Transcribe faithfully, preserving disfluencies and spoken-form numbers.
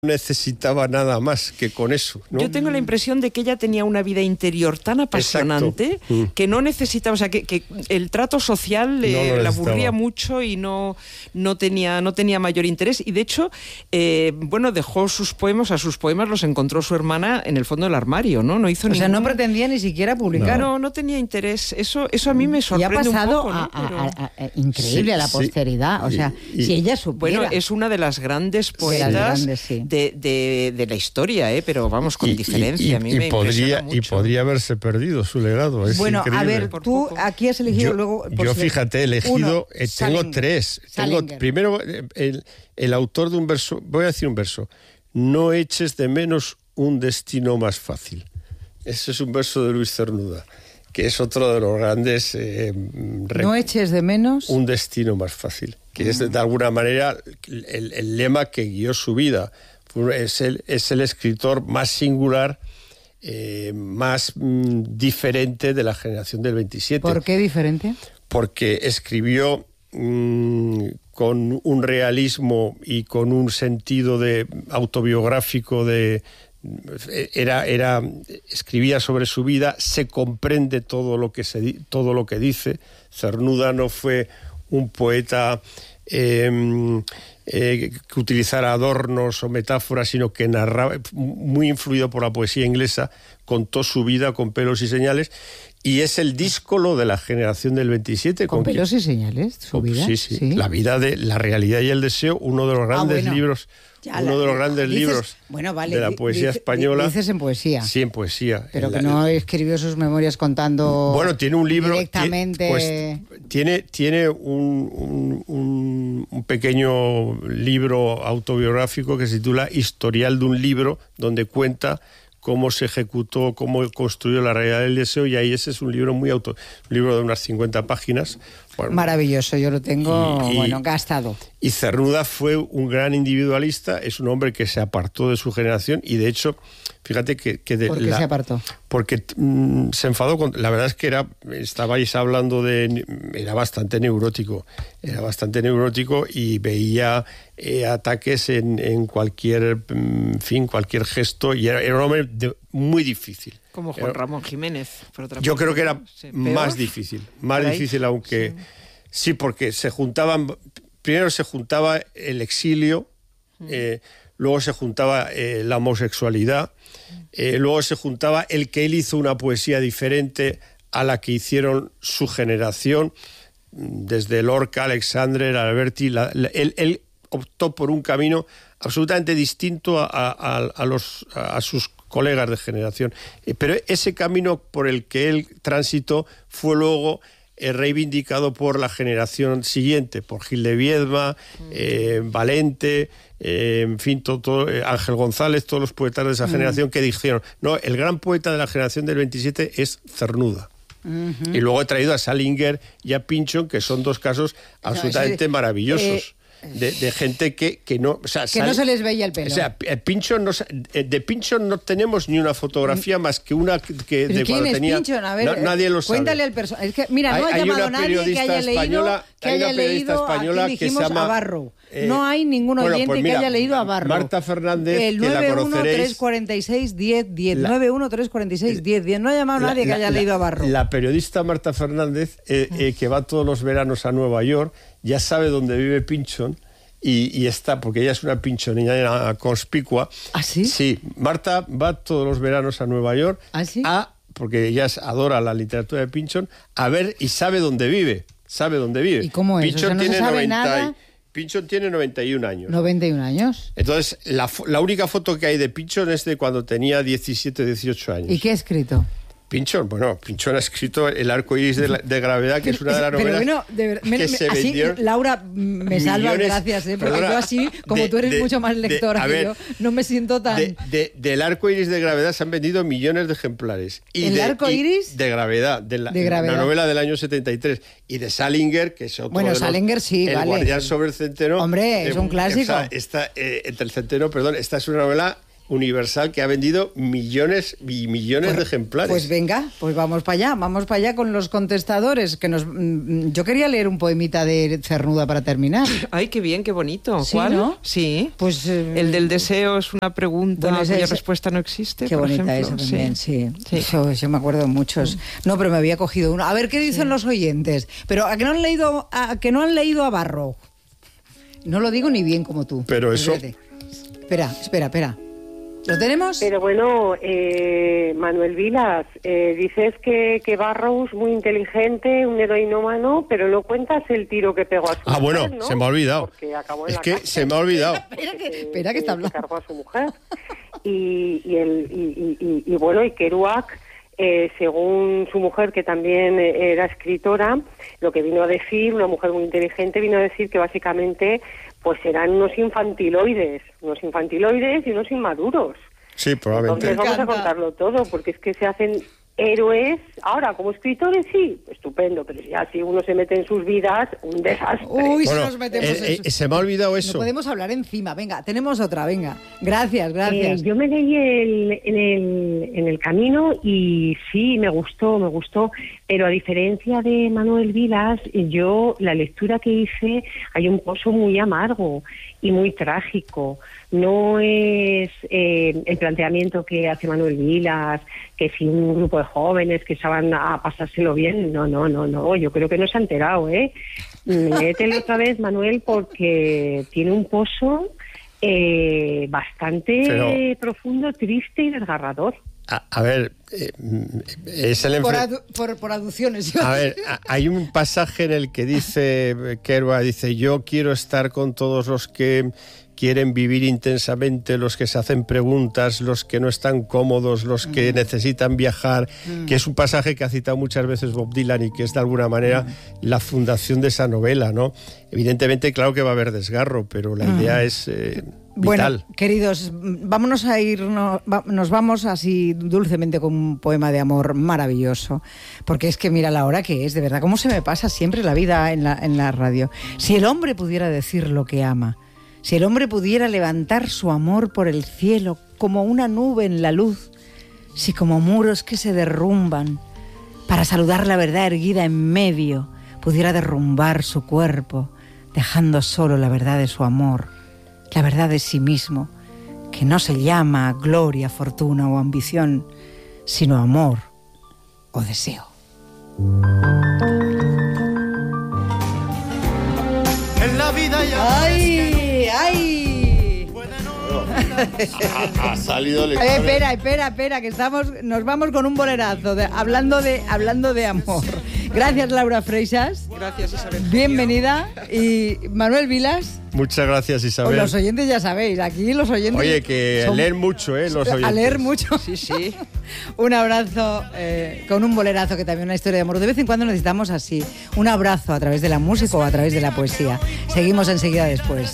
necesitaba nada más que con eso, ¿no? Yo tengo la impresión de que ella tenía una vida interior tan apasionante mm. que no necesitaba, o sea, que, que el trato social eh, no la aburría mucho y no, no, tenía, no tenía mayor interés. Y de hecho, eh, bueno, dejó sus poemas, a sus poemas los encontró su hermana en el fondo del armario, ¿no? No hizo o ningún... sea, no pretendía ni siquiera publicar. No, no tenía interés. Eso, eso a mí me sorprende un poco. Y ha pasado un poco, a, ¿no? Pero... a, a, a, increíble sí, a la posteridad. Sí. O sea, y, si ella supiera... Bueno, es una de las grandes poetas de, las grandes, sí. de, de, de la historia, ¿eh? Pero vamos, con y, diferencia. Y, y, a mí me y podría mucho. Y podría haberse perdido su legado. Es bueno, increíble. A ver, tú aquí has elegido yo, luego... Yo, fíjate, he elegido... Uno, eh, tengo Salinger. tres. Tengo, primero, el, el autor de un verso... Voy a decir un verso. No eches de menos un destino más fácil. Ese es un verso de Luis Cernuda, que es otro de los grandes... Eh, no eches de menos... Un destino más fácil, que mm. es de, de alguna manera el, el lema que guió su vida. Es el, es el escritor más singular, eh, más mm, diferente de la generación del veintisiete. ¿Por qué diferente? Porque escribió mmm, con un realismo y con un sentido de autobiográfico de... Era, era, escribía sobre su vida, se comprende todo lo que se, todo lo que dice. Cernuda no fue un poeta eh, eh, que utilizara adornos o metáforas, sino que narraba, muy influido por la poesía inglesa, contó su vida con pelos y señales. Y es el díscolo de la generación del veintisiete. ¿Con, con pelos que, y señales? ¿Su con, vida? Sí, sí, sí. La vida de la realidad y el deseo, uno de los grandes ah, bueno. libros... Ya Uno la, de los grandes dices, libros bueno, vale, de la poesía dices, española. Dices en poesía. Sí, en poesía. Pero en que la, no escribió sus memorias contando. Bueno, tiene un libro. Directamente. Tiene, pues, tiene, tiene un, un, un, un pequeño libro autobiográfico que se titula Historial de un libro, donde cuenta cómo se ejecutó, cómo construyó la realidad del deseo, y ahí ese es un libro muy auto, un libro de unas cincuenta páginas. Bueno, maravilloso, yo lo tengo, y, y, bueno, gastado. Y Cernuda fue un gran individualista, es un hombre que se apartó de su generación, y de hecho, fíjate que... que de ¿Por qué la, se apartó? Porque mmm, se enfadó con... La verdad es que era, estabais hablando de... Era bastante neurótico, era bastante neurótico y veía eh, ataques en, en cualquier, en fin, cualquier gesto, y era, era un hombre de, muy difícil. Como Juan Ramón Jiménez, por otra parte. Yo creo que era sí, más difícil, más difícil aunque... Sí. sí, porque se juntaban... Primero se juntaba el exilio, mm. eh, luego se juntaba eh, la homosexualidad, eh, luego se juntaba el que él hizo una poesía diferente a la que hicieron su generación, desde Lorca, Alexandre, Alberti. La, la, él, él optó por un camino absolutamente distinto a, a, a, los, a sus colegas de generación. Pero ese camino por el que él transitó fue luego eh, reivindicado por la generación siguiente, por Gil de Viedma, mm. eh, Valente, eh, en fin, todo, todo, eh, Ángel González, todos los poetas de esa mm. generación que dijeron, no, el gran poeta de la generación del veintisiete es Cernuda. Uh-huh. Y luego he traído a Salinger y a Pynchon, que son dos casos absolutamente no, sí, maravillosos. Eh, De, de gente que, que no... O sea, que sal, no se les veía el pelo. O sea, Pynchon no, de Pynchon no tenemos ni una fotografía más que una que de ¿quién cuando es tenía... Pynchon? A ver, no, nadie lo sabe. Cuéntale al personaje. Es que, mira, no hay, ha llamado a nadie que haya leído, que haya leído española aquí que dijimos se llama, a Barrow. Eh, no hay ningún oyente bueno, pues mira, que haya leído a Barrow. Marta Fernández, el que la conoceréis. nueve uno tres cuatro seis diez diez. nueve uno tres cuatro seis diez diez. No ha llamado a nadie la, que haya la, leído a Barrow. La periodista Marta Fernández, eh, eh, que va todos los veranos a Nueva York, ya sabe dónde vive Pynchon. Y, y está, porque ella es una pinchonina conspicua. ¿Ah, sí? Sí, Marta va todos los veranos a Nueva York, ¿Ah, sí? a, porque ella adora la literatura de Pynchon, a ver y sabe dónde vive, sabe dónde vive. ¿Y cómo es? Pynchon o sea, no tiene se sabe noventa, nada. Pynchon tiene noventa y un años. noventa y un años. Entonces, la, la única foto que hay de Pynchon es de cuando tenía diecisiete, dieciocho años. ¿Y qué ha escrito? Pynchon, bueno, Pynchon ha escrito El arco iris de, la, de gravedad, que es una de las novelas bueno, de ver, me, que me, se así, vendió. Laura, me salvas, gracias, ¿eh? Porque perdona, yo así, como de, tú eres de, mucho más lectora de, que ver, yo, no me siento tan... De, de, del arco iris de gravedad se han vendido millones de ejemplares. Y ¿El de, arco iris? Y de gravedad, de la, de gravedad, la novela del año setenta y tres. Y de Salinger, que es otro bueno, de los, Salinger sí, El vale. guardián sobre el centeno. Hombre, es eh, un clásico. O sea, esta, eh, entre el centeno, perdón, esta es una novela universal que ha vendido millones y millones pues, de ejemplares. Pues venga, pues vamos para allá, vamos para allá con los contestadores. Que nos, yo quería leer un poemita de Cernuda para terminar. Ay, qué bien, qué bonito. ¿Sí, ¿Cuál? no? Sí. Pues eh, el del deseo es una pregunta bueno, cuya ese, respuesta no existe. Qué por bonita ejemplo. esa también, sí. sí. sí. Yo, yo me acuerdo de muchos. No, pero me había cogido uno. A ver qué dicen sí. los oyentes. Pero a que no han leído a que no han leído a Barrow. No lo digo ni bien como tú. Pero eso. Espérate. Espera, espera, espera. ¿Lo tenemos? Pero bueno, eh, Manuel Vilas, eh, dices que, que Barrows muy inteligente, un heroinómano, pero no cuentas el tiro que pegó a su ah, mujer, bueno, ¿no? se me ha olvidado. Porque acabó en es la que cárcel. se me ha olvidado. espera, que, espera que está hablando. Se cargó a su mujer. Y, y, el, y, y, y, y bueno, y Kerouac, eh, según su mujer, que también era escritora, lo que vino a decir, una mujer muy inteligente, vino a decir que básicamente pues eran unos infantiloides, unos infantiloides y unos inmaduros. Sí, probablemente. Entonces vamos a contarlo todo, porque es que se hacen héroes. Ahora, como escritores, sí, estupendo, pero ya si uno se mete en sus vidas, un desastre. Uy, bueno, si nos metemos eh, en eh, se me ha olvidado eso. No podemos hablar encima. Venga, tenemos otra, venga. Gracias, gracias. Eh, yo me leí el, en, el, en el camino y sí, me gustó, me gustó, pero a diferencia de Manuel Vilas, yo, la lectura que hice, hay un pozo muy amargo y muy trágico. No es eh, el planteamiento que hace Manuel Vilas, que si un grupo de jóvenes que estaban a pasárselo bien, no, no, no, no, yo creo que no se ha enterado, ¿eh? Léetelo otra vez, Manuel, porque tiene un pozo eh, bastante Pero... profundo, triste y desgarrador. A, a ver, eh, es el por, adu por, por aducciones. A ver, hay un pasaje en el que dice Kerouac, dice, yo quiero estar con todos los que quieren vivir intensamente, los que se hacen preguntas, los que no están cómodos, los que mm. necesitan viajar, mm. que es un pasaje que ha citado muchas veces Bob Dylan y que es de alguna manera mm. la fundación de esa novela, ¿no? Evidentemente, claro que va a haber desgarro, pero la mm. idea es eh, vital. Bueno, queridos, vámonos a ir, no, va, nos vamos así dulcemente con un poema de amor maravilloso, porque es que mira la hora que es, de verdad, cómo se me pasa siempre la vida en la, en la radio. Si el hombre pudiera decir lo que ama, si el hombre pudiera levantar su amor por el cielo como una nube en la luz, si como muros que se derrumban, para saludar la verdad erguida en medio, pudiera derrumbar su cuerpo, dejando solo la verdad de su amor, la verdad de sí mismo, que no se llama gloria, fortuna o ambición, sino amor o deseo. En la vida ya... ¡Ay! ¡Ay! Ha, ha salido el... Eh, espera, espera, espera, que estamos, nos vamos con un bolerazo, de, hablando, de, hablando de amor. Gracias, Laura Freixas. Gracias, Isabel. Bienvenida. Y Manuel Vilas. Muchas gracias, Isabel. Los oyentes ya sabéis, aquí los oyentes... Oye, que son... leer mucho, ¿eh? Los oyentes. A leer mucho. Sí, sí. Un abrazo eh, con un bolerazo, que también es una historia de amor. De vez en cuando necesitamos así, un abrazo a través de la música o a través de la poesía. Seguimos enseguida después.